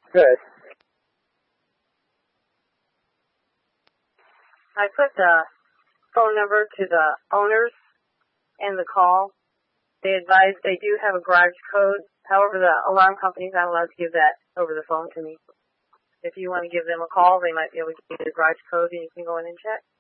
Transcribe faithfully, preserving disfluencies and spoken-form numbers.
Good. I put the phone number to the owners in the call. They advise they do have a garage code. However, the alarm company's not allowed to give that over the phone to me. If you want to give them a call, they might be able to give you the garage code and you can go in and check.